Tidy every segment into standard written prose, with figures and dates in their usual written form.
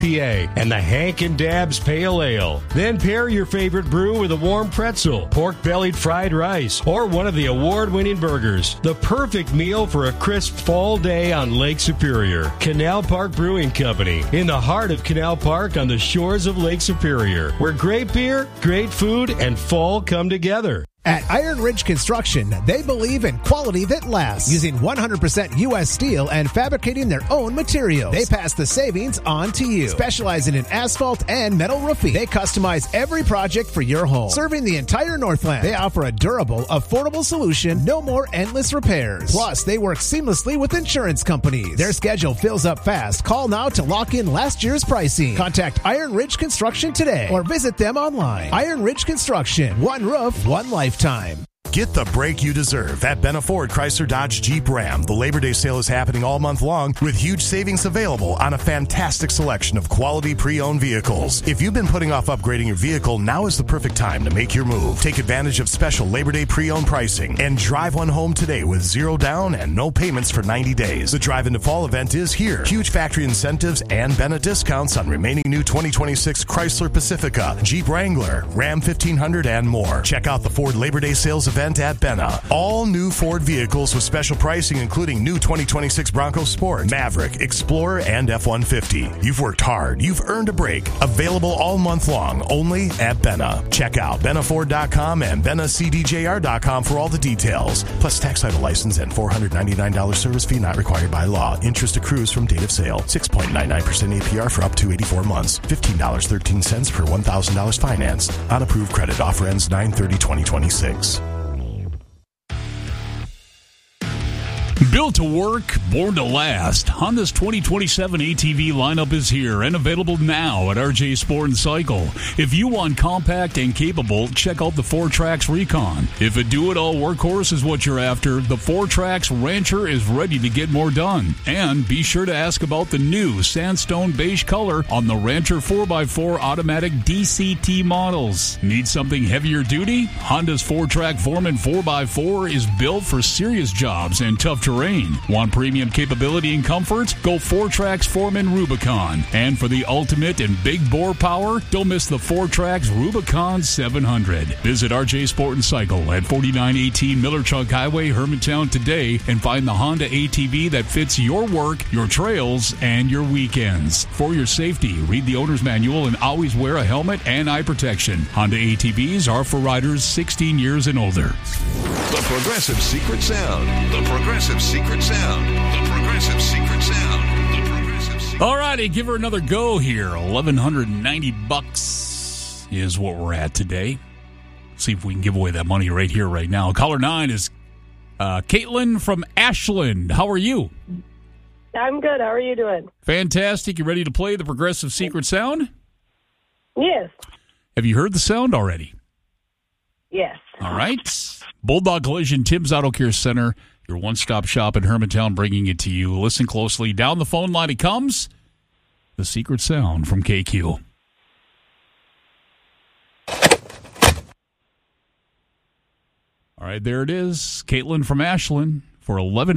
and the Hank and Dab's Pale Ale. Then pair your favorite brew with a warm pretzel, pork-bellied fried rice, or one of the award-winning burgers. The perfect meal for a crisp fall day on Lake Superior. Canal Park Brewing Company, in the heart of Canal Park on the shores of Lake Superior, where great beer, great food, and fall come together. At Iron Ridge Construction, they believe in quality that lasts, using 100% U.S. steel and fabricating their own materials. They pass the savings on to you. Specializing in asphalt and metal roofing, they customize every project for your home. Serving the entire Northland, they offer a durable, affordable solution, no more endless repairs. Plus, they work seamlessly with insurance companies. Their schedule fills up fast. Call now to lock in last year's pricing. Contact Iron Ridge Construction today or visit them online. Iron Ridge Construction, one roof, one lifetime. Get the break you deserve at Benna Ford Chrysler Dodge Jeep Ram. The Labor Day sale is happening all month long with huge savings available on a fantastic selection of quality pre-owned vehicles. If you've been putting off upgrading your vehicle, now is the perfect time to make your move. Take advantage of special Labor Day pre-owned pricing and drive one home today with zero down and no payments for 90 days. The Drive into Fall event is here. Huge factory incentives and Benna discounts on remaining new 2026 Chrysler Pacifica, Jeep Wrangler, Ram 1500, and more. Check out the Ford Labor Day sales event at Benna. All new Ford vehicles with special pricing, including new 2026 Bronco Sport, Maverick, Explorer, and F-150. You've worked hard. You've earned a break. Available all month long, only at Benna. Check out BennaFord.com and BennaCDJR.com for all the details. Plus tax title license and $499 service fee not required by law. Interest accrues from date of sale. 6.99% APR for up to 84 months. $15.13 per $1,000 financed. On approved credit. Offer ends 9/30/2026. Built to work, born to last. Honda's 2027 ATV lineup is here and available now at RJ Sport and Cycle. If you want compact and capable, check out the 4Trax Recon. If a do-it-all workhorse is what you're after, the 4Trax Rancher is ready to get more done. And be sure to ask about the new sandstone beige color on the Rancher 4x4 automatic DCT models. Need something heavier duty? Honda's 4-track Foreman 4x4 is built for serious jobs and tough terrain. Want premium capability and comfort? Go 4Trax Foreman Rubicon. And for the ultimate in big bore power, don't miss the 4Trax Rubicon 700. Visit RJ Sport and Cycle at 4918 Miller Truck Highway, Hermantown today and find the Honda ATV that fits your work, your trails, and your weekends. For your safety, read the owner's manual and always wear a helmet and eye protection. Honda ATVs are for riders 16 years and older. The Progressive Secret Sound. The Progressive Secret Sound. The Progressive Secret Sound. The Progressive Secret. All righty, give her another go here. $1,190 is what we're at today. See if we can give away that money right here, right now. Caller 9 is Caitlin from Ashland. How are you? I'm good. How are you doing? Fantastic. You ready to play the Progressive Secret Sound? Yes. Have you heard the sound already? Yes. All right. Bulldog Collision, Tim's Auto Care Center, your one-stop shop in Hermantown, bringing it to you. Listen closely. Down the phone line it comes. The secret sound from KQ. All right, there it is. Caitlin from Ashland for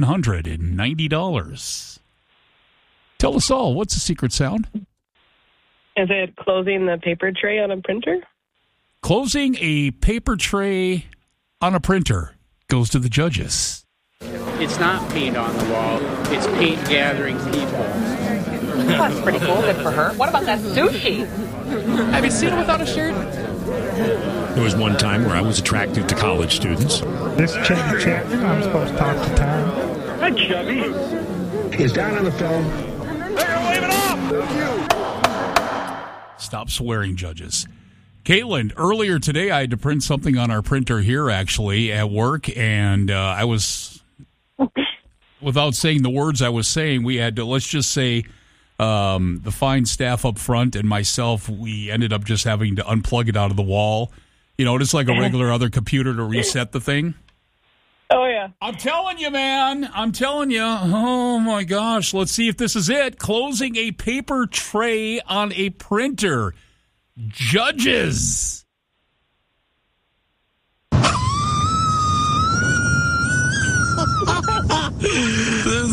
$1,190. Tell us all, what's the secret sound? Is it closing the paper tray on a printer? Closing a paper tray on a printer goes to the judges. It's not paint on the wall. It's paint gathering people. That's pretty cool. Good for her. What about that sushi? Have you seen it without a shirt? There was one time where I was attracted to college students. This Chevy Chapman, I'm supposed to talk to Tom. Hi, Chevy. Is down on the film. They're waving off. Thank you. Stop swearing, judges. Caitlin, earlier today I had to print something on our printer here, actually, at work, and I was, without saying the words I was saying, we had to, let's just say, the fine staff up front and myself, we ended up just having to unplug it out of the wall. You know, just like a regular other computer to reset the thing. Oh, yeah. I'm telling you, man. I'm telling you. Oh, my gosh. Let's see if this is it. Closing a paper tray on a printer. Judges.